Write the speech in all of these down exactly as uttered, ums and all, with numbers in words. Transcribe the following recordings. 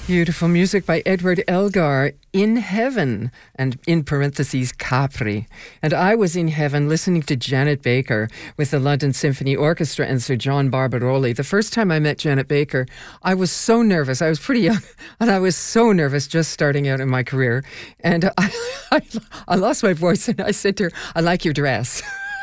Beautiful music by Edward Elgar, In Heaven, and in parentheses, Capri. And I was in heaven listening to Janet Baker with the London Symphony Orchestra and Sir John Barbaroli. The first time I met Janet Baker, I was so nervous. I was pretty young, and I was so nervous just starting out in my career. And I, I, I lost my voice, and I said to her, I like your dress.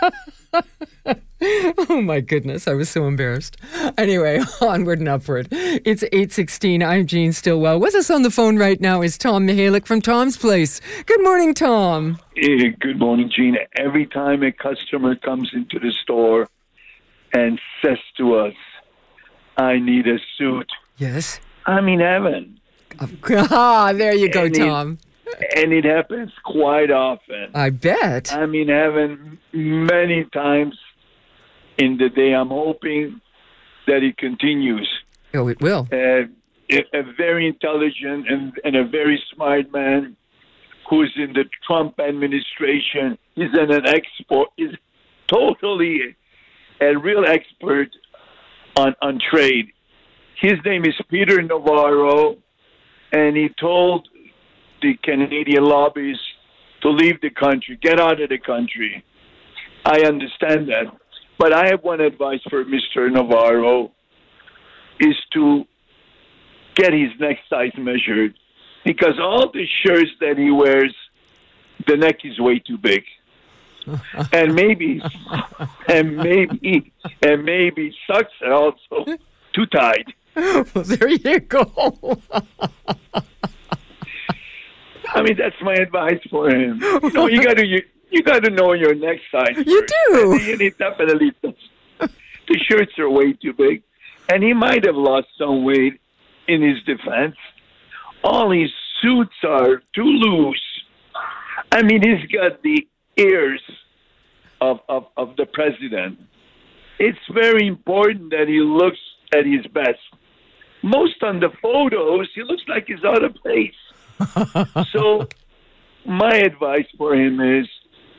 Oh my goodness, I was so embarrassed. Anyway, onward and upward. It's eight sixteen. I'm Jean Stillwell. With us on the phone right now is Tom Mihalik from Tom's Place. Good morning, Tom. Hey, good morning, Jean. Every time a customer comes into the store and says to us, I need a suit. Yes. I'm in heaven. Ah, there you go, and Tom. It, and it happens quite often. I bet. I'm in heaven many times in the day. I'm hoping that it continues. Oh, it will. Uh, a very intelligent and, and a very smart man who's in the Trump administration. He's an, an expert. He's totally a real expert on, on trade. His name is Peter Navarro, and he told the Canadian lobbyists to leave the country, get out of the country. I understand that. But I have one advice for Mister Navarro, is to get his neck size measured, because all the shirts that he wears, the neck is way too big. and maybe, and maybe, and maybe socks are also too tight. Well, there you go. I mean, that's my advice for him. You know, you got to you, you got to know your neck size. You first. do. You need definitely. The shirts are way too big, and he might have lost some weight. In his defense, all his suits are too loose. I mean, he's got the ears of of, of the president. It's very important that he looks at his best. Most on the photos, he looks like he's out of place. So my advice for him is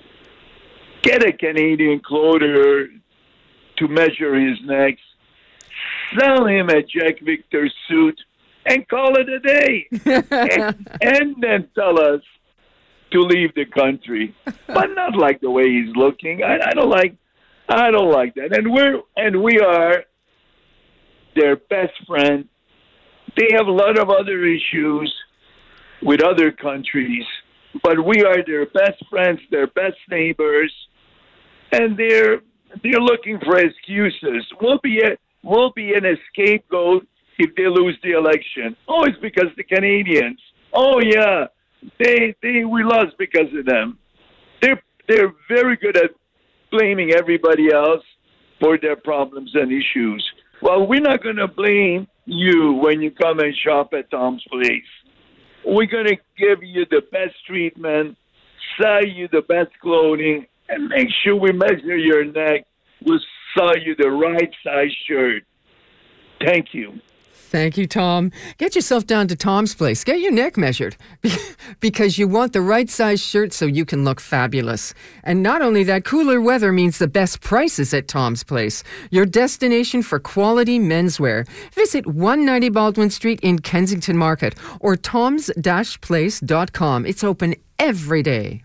get a Canadian clothier to measure his neck, sell him a Jack Victor suit, and call it a day. and, and then tell us to leave the country. But not like the way he's looking. I, I don't like I don't like that. And we're and we are their best friend. They have a lot of other issues with other countries, but we are their best friends, their best neighbors, and they're they're looking for excuses. We'll be a, we'll be an scapegoat if they lose the election. Oh, it's because the Canadians. Oh yeah, they they we lost because of them. They're they're very good at blaming everybody else for their problems and issues. Well, we're not going to blame you when you come and shop at Tom's Place. We're going to give you the best treatment, sell you the best clothing, and make sure we measure your neck. We'll sell you the right size shirt. Thank you. Thank you, Tom. Get yourself down to Tom's Place. Get your neck measured because you want the right size shirt so you can look fabulous. And not only that, cooler weather means the best prices at Tom's Place, your destination for quality menswear. Visit one ninety Baldwin Street in Kensington Market or toms dash place dot com. It's open every day.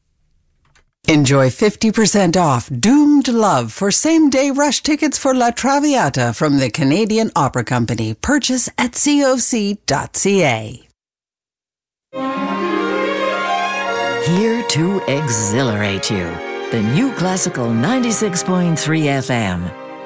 Enjoy fifty percent off Doomed Love for same-day rush tickets for La Traviata from the Canadian Opera Company. Purchase at C O C dot C A. Here to exhilarate you. The new classical ninety-six point three F M.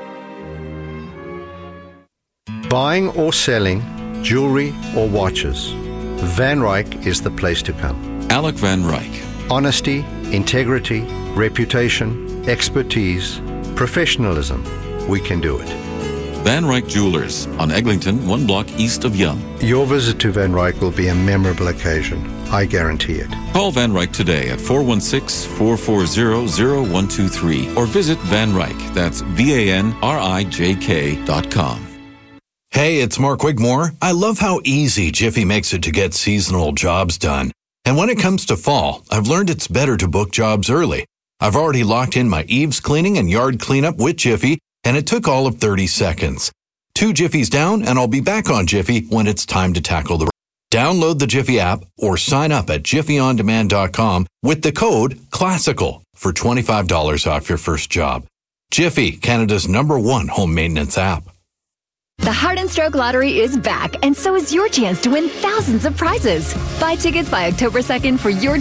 Buying or selling jewelry or watches, Van Ryk is the place to come. Alec Van Ryk. Honesty, integrity, reputation, expertise, professionalism. We can do it. Van Ryk Jewelers on Eglinton, one block east of Yonge. Your visit to Van Ryk will be a memorable occasion. I guarantee it. Call Van Ryk today at four one six, four four zero, zero one two three or visit Van Ryk. That's V A N R I J K dot com. Hey, it's Mark Wigmore. I love how easy Jiffy makes it to get seasonal jobs done. And when it comes to fall, I've learned it's better to book jobs early. I've already locked in my eaves cleaning and yard cleanup with Jiffy, and it took all of thirty seconds. Two Jiffies down, and I'll be back on Jiffy when it's time to tackle the Download the Jiffy app or sign up at jiffy on demand dot com with the code CLASSICAL for twenty-five dollars off your first job. Jiffy, Canada's number one home maintenance app. The Heart and Stroke Lottery is back, and so is your chance to win thousands of prizes. Buy tickets by October second for your